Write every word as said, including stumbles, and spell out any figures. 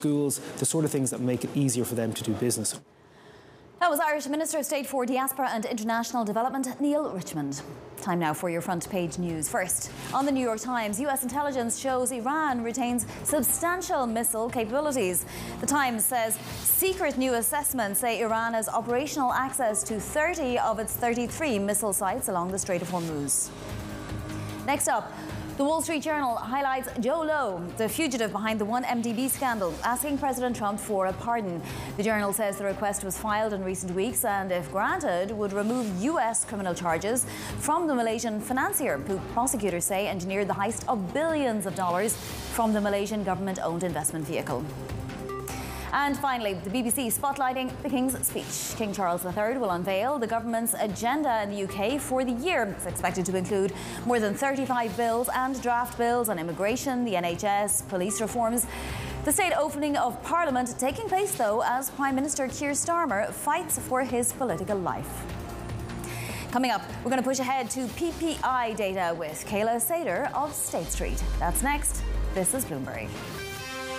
schools, the sort of things that make it easier for them to do business. That was Irish Minister of State for Diaspora and International Development, Neil Richmond. Time now for your front page news. First, on the New York Times, U S intelligence shows Iran retains substantial missile capabilities. The Times says secret new assessments say Iran has operational access to thirty of its thirty-three missile sites along the Strait of Hormuz. Next up, the Wall Street Journal highlights Joe Lowe, the fugitive behind the one M D B scandal, asking President Trump for a pardon. The Journal says the request was filed in recent weeks and, if granted, would remove U S criminal charges from the Malaysian financier, who prosecutors say engineered the heist of billions of dollars from the Malaysian government-owned investment vehicle. And finally, the B B C spotlighting the King's speech. King Charles the Third will unveil the government's agenda in the U K for the year. It's expected to include more than thirty-five bills and draft bills on immigration, the N H S, police reforms. The state opening of Parliament taking place, though, as Prime Minister Keir Starmer fights for his political life. Coming up, we're going to push ahead to P P I data with Kayla Sader of State Street. That's next. This is Bloomberg.